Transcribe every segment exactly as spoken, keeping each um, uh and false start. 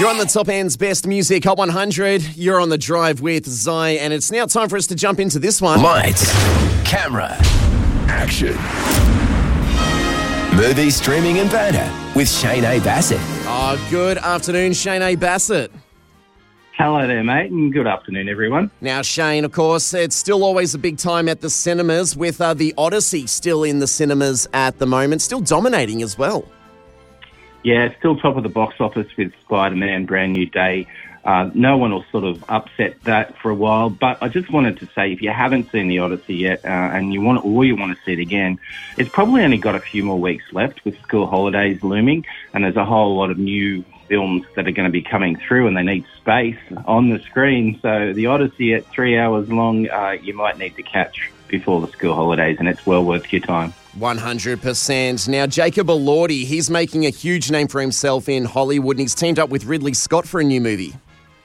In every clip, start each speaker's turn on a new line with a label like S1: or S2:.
S1: You're on the Top End's Best Music Hot one hundred. You're on the drive with Zai, and it's now time for us to jump into this one.
S2: Lights, camera, action. Movie streaming and banter with Shane A. Bassett.
S1: Oh, good afternoon, Shane A. Bassett.
S3: Hello there, mate, and good afternoon, everyone.
S1: Now, Shane, of course, it's still always a big time at the cinemas with uh, The Odyssey still in the cinemas at the moment, still dominating as well.
S3: Yeah, it's still top of the box office with Spider-Man Brand New Day. Uh, no one will sort of upset that for a while, but I just wanted to say, if you haven't seen The Odyssey yet uh, and you want, or you want to see it again, it's probably only got a few more weeks left with school holidays looming, and there's a whole lot of new films that are going to be coming through, and they need space on the screen. So The Odyssey at three hours long, uh, you might need to catch before the school holidays, and it's well worth your time.
S1: one hundred percent. Now, Jacob Elordi, he's making a huge name for himself in Hollywood, and he's teamed up with Ridley Scott for a new movie.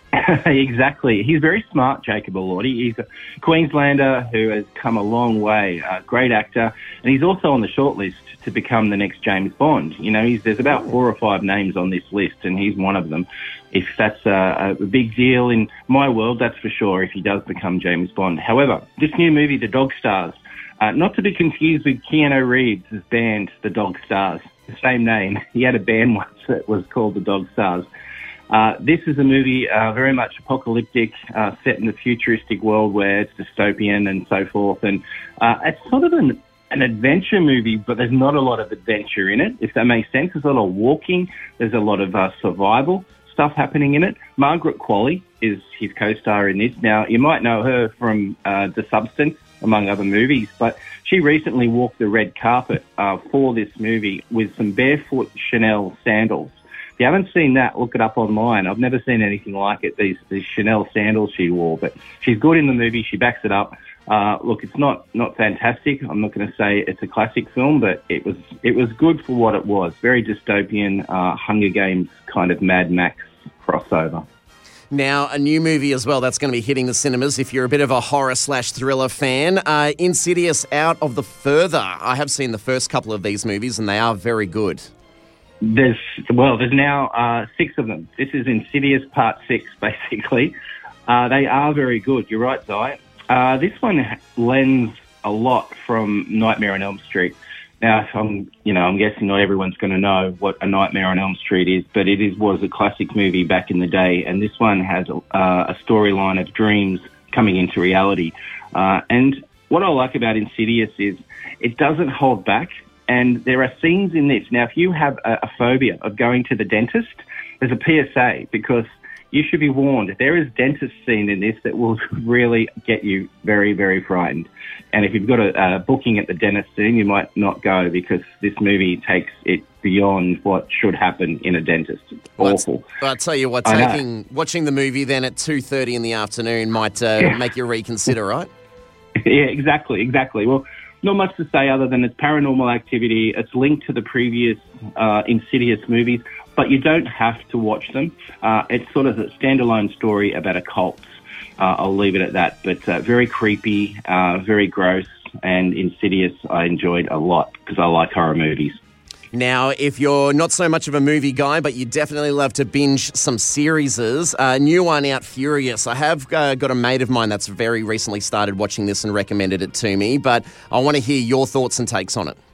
S3: Exactly. He's very smart, Jacob Elordi. He's a Queenslander who has come a long way, a great actor, and he's also on the shortlist to become the next James Bond. You know, he's, there's about four or five names on this list, and he's one of them. If that's a, a big deal in my world, that's for sure, if he does become James Bond. However, this new movie, The Dog Stars, uh, not to be confused with Keanu Reeves' band, The Dog Stars, the same name. He had a band once that was called The Dog Stars. Uh, this is a movie uh, very much apocalyptic, uh, set in a futuristic world where it's dystopian and so forth. And uh, it's sort of an, an adventure movie, but there's not a lot of adventure in it, if that makes sense. There's a lot of walking. There's a lot of uh, survival stuff happening in it. Margaret Qualley is his co-star in this. Now, you might know her from uh, The Substance, among other movies, but she recently walked the red carpet uh, for this movie with some barefoot Chanel sandals. If you haven't seen that, look it up online. I've never seen anything like it, these, these Chanel sandals she wore. But she's good in the movie. She backs it up. Uh, look, it's not, not fantastic. I'm not going to say it's a classic film, but it was it was good for what it was. Very dystopian, uh, Hunger Games kind of Mad Max crossover.
S1: Now, a new movie as well that's going to be hitting the cinemas if you're a bit of a horror slash thriller fan. Uh, Insidious Out of the Further. I have seen the first couple of these movies, and they are very good.
S3: There's well, there's now uh, six of them. This is Insidious Part Six, basically. Uh, they are very good. You're right, Zai. Uh, this one lends a lot from Nightmare on Elm Street. Now, I'm, you know, I'm guessing not everyone's going to know what A Nightmare on Elm Street is, but it is was a classic movie back in the day, and this one has uh, a storyline of dreams coming into reality. Uh, and what I like about Insidious is it doesn't hold back. And there are scenes in this. Now, if you have a, a phobia of going to the dentist, there's a P S A, because you should be warned. There is dentist scene in this that will really get you very, very frightened. And if you've got a, a booking at the dentist scene, you might not go, because this movie takes it beyond what should happen in a dentist. It's awful.
S1: Well, I'll tell you what, taking watching the movie then at two thirty in the afternoon might uh, yeah. make you reconsider, right?
S3: Yeah, exactly, exactly. Well, not much to say other than it's paranormal activity. It's linked to the previous uh, Insidious movies, but you don't have to watch them. Uh, it's sort of a standalone story about a cult. Uh, I'll leave it at that. But uh, very creepy, uh, very gross, and Insidious I enjoyed a lot because I like horror movies.
S1: Now, if you're not so much of a movie guy, but you definitely love to binge some series, a uh, new one out, Furious. I have uh, got a mate of mine that's very recently started watching this and recommended it to me, but I want to hear your thoughts and takes on it.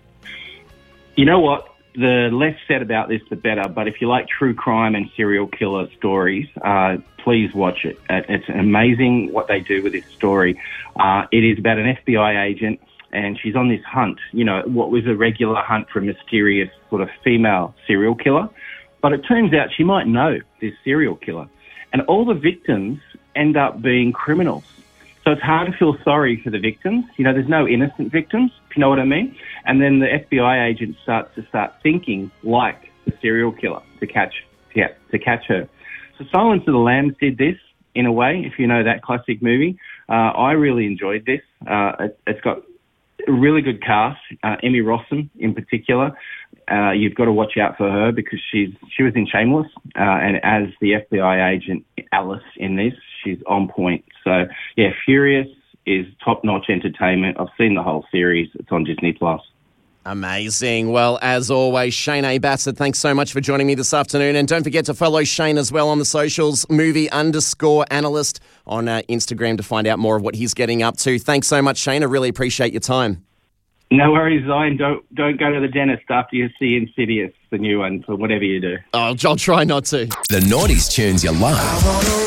S3: You know what? The less said about this, the better. But if you like true crime and serial killer stories, uh, please watch it. It's amazing what they do with this story. Uh, it is about an F B I agent, and she's on this hunt, you know, what was a regular hunt for a mysterious sort of female serial killer. But it turns out she might know this serial killer. And all the victims end up being criminals. So it's hard to feel sorry for the victims. You know, there's no innocent victims, if you know what I mean. And then the F B I agent starts to start thinking like the serial killer to catch, yeah, to catch her. So Silence of the Lambs did this in a way, if you know that classic movie. Uh, I really enjoyed this. Uh, it, it's got a really good cast, uh, Emmy Rossum in particular. Uh, you've got to watch out for her because she's she was in Shameless, uh, and as the F B I agent Alice in this, she's on point. So, yeah, Furious is top-notch entertainment. I've seen the whole series. It's on Disney Plus.
S1: Amazing. Well, as always, Shane A. Bassett, thanks so much for joining me this afternoon. And don't forget to follow Shane as well on the socials, movie underscore analyst on uh, Instagram to find out more of what he's getting up to. Thanks so much, Shane. I really appreciate your time.
S3: No worries, Zion. Don't don't go to the dentist after you see Insidious, the new one, for whatever you do.
S1: Oh, I'll try not to.
S2: The noughties tunes you love.